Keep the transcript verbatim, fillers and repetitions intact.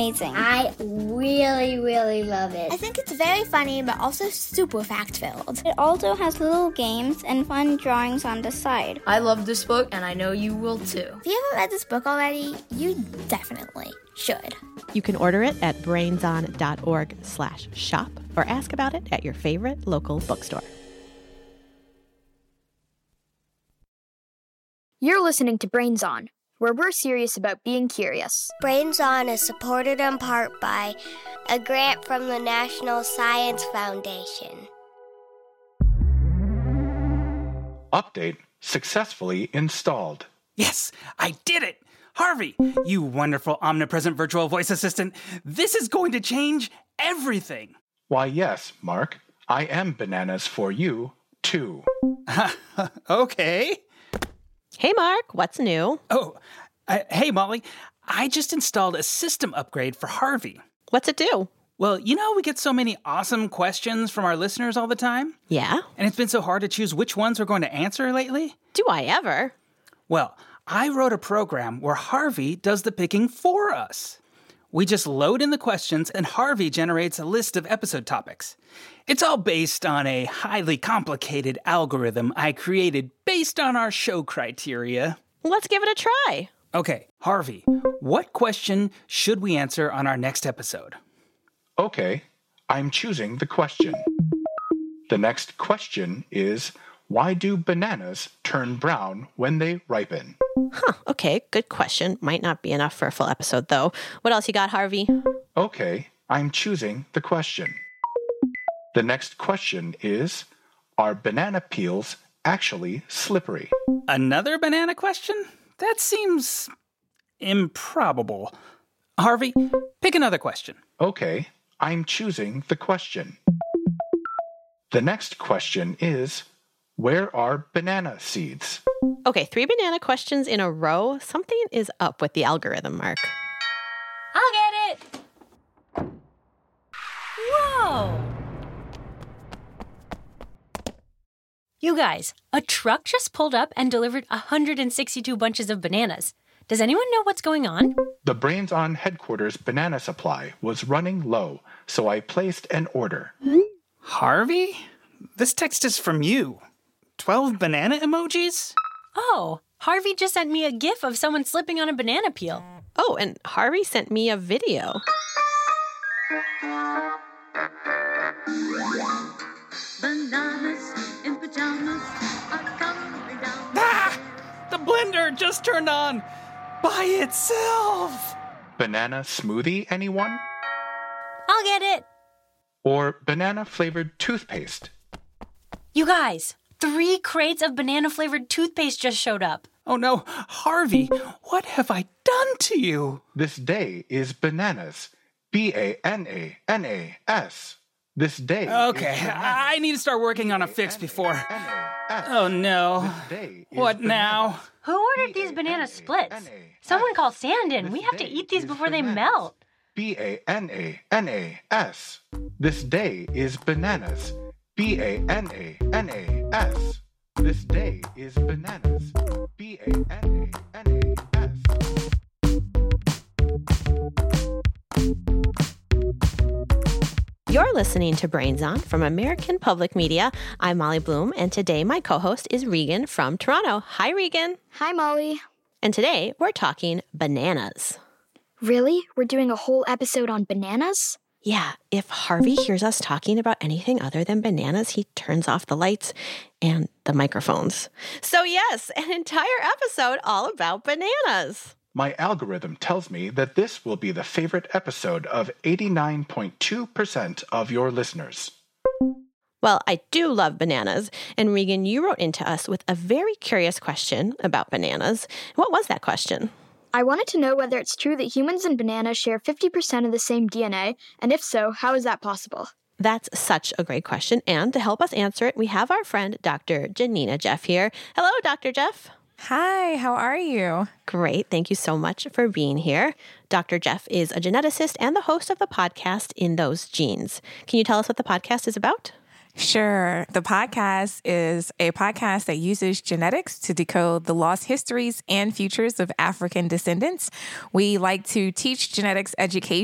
amazing. I really, really love it. I think it's very funny, but also super fact-filled. It also has little games and fun drawings on the side. I love this book, and I know you will too. If you haven't read this book already, you definitely should. You can order it at brainson.org slash shop or ask about it at your favorite local bookstore. You're listening to Brains On, where we're serious about being curious. Brains On is supported in part by a grant from the National Science Foundation. Update successfully installed. Yes, I did it! Harvey, you wonderful omnipresent virtual voice assistant, this is going to change everything. Why, yes, Mark. I am bananas for you, too. Okay. Hey, Mark, what's new? Oh, uh, hey, Molly. I just installed a system upgrade for Harvey. What's it do? Well, you know we get so many awesome questions from our listeners all the time? Yeah? And it's been so hard to choose which ones we're going to answer lately? Do I ever? Well, I wrote a program where Harvey does the picking for us. We just load in the questions and Harvey generates a list of episode topics. It's all based on a highly complicated algorithm I created based on our show criteria. Let's give it a try. Okay, Harvey, what question should we answer on our next episode? Okay, I'm choosing the question. The next question is, why do bananas turn brown when they ripen? Huh, okay, good question. Might not be enough for a full episode, though. What else you got, Harvey? Okay, I'm choosing the question. The next question is, are banana peels actually slippery? Another banana question? That seems improbable. Harvey, pick another question. Okay, I'm choosing the question. The next question is, where are banana seeds? Okay, three banana questions in a row. Something is up with the algorithm, Mark. I'll get it. Whoa. You guys, a truck just pulled up and delivered one hundred sixty-two bunches of bananas. Does anyone know what's going on? The Brains On headquarters banana supply was running low, so I placed an order. Harvey? This text is from you. twelve banana emojis? Oh, Harvey just sent me a gif of someone slipping on a banana peel. Oh, and Harvey sent me a video. Bananas in pajamas are coming down. Ah! The blender just turned on by itself. Banana smoothie, anyone? I'll get it. Or banana-flavored toothpaste? You guys, three crates of banana-flavored toothpaste just showed up. Oh no, Harvey, what have I done to you? This day is bananas. B A N A N A S. This day. Okay, I need to start working on a fix before. Oh no. What now? Who ordered these banana splits? Someone call Sandin. We have to eat these before they melt. B A N A N A S. This day is bananas. B A N A N A S. This day is bananas. B A N A N A S. You're listening to Brains On from American Public Media. I'm Molly Bloom, and today my co-host is Regan from Toronto. Hi, Regan. Hi, Molly. And today we're talking bananas. Really? We're doing a whole episode on bananas? Yeah, if Harvey hears us talking about anything other than bananas, he turns off the lights and the microphones. So yes, an entire episode all about bananas. My algorithm tells me that this will be the favorite episode of eighty-nine point two percent of your listeners. Well, I do love bananas. And Regan, you wrote into us with a very curious question about bananas. What was that question? I wanted to know whether it's true that humans and bananas share fifty percent of the same D N A, and if so, how is that possible? That's such a great question. And to help us answer it, we have our friend, Doctor Janina Jeff here. Hello, Doctor Jeff. Hi, how are you? Great. Thank you so much for being here. Doctor Jeff is a geneticist and the host of the podcast In Those Genes. Can you tell us what the podcast is about? Sure. The podcast is a podcast that uses genetics to decode the lost histories and futures of African descendants. We like to teach genetics education